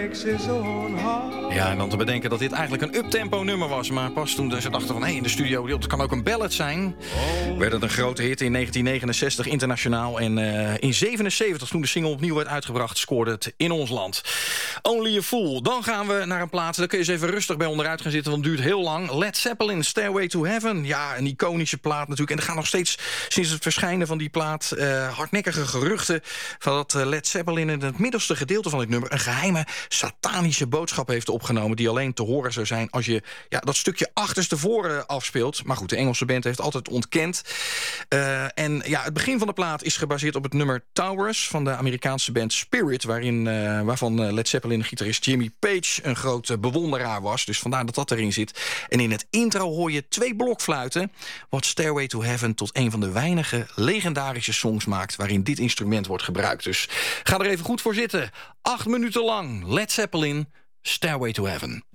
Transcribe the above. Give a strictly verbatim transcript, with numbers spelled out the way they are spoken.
Ja, en dan te bedenken dat dit eigenlijk een uptempo nummer was. Maar pas toen ze dachten van, hé, hey, in de studio, dit kan ook een ballad zijn, werd het een grote hit in negentien negenenzestig internationaal. En uh, in zevenenzeventig, toen de single opnieuw werd uitgebracht, scoorde het in ons land. Only a Fool. Dan gaan we naar een plaats, daar kun je eens even rustig bij onderuit gaan zitten, want het duurt heel lang. Led Zeppelin, Stairway to Heaven. Ja, een iconische plaat natuurlijk. En er gaan nog steeds, sinds het verschijnen van die plaat, uh, hardnekkige geruchten van dat uh, Led Zeppelin in het middelste gedeelte van dit nummer een geheime satanische boodschap heeft opgenomen die alleen te horen zou zijn als je ja, dat stukje achterstevoren afspeelt. Maar goed, de Engelse band heeft altijd ontkend. Uh, en ja, het begin van de plaat is gebaseerd op het nummer Towers van de Amerikaanse band Spirit, waarin, uh, waarvan uh, Led Zeppelin-gitarist Jimmy Page een grote bewonderaar was. Dus vandaar dat dat erin zit. En in het intro hoor je twee blokfluiten, wat Stairway to Heaven tot een van de weinige legendarische songs maakt waarin dit instrument wordt gebruikt. Dus ga er even goed voor zitten. Acht minuten lang Led Zeppelin, Stairway to Heaven.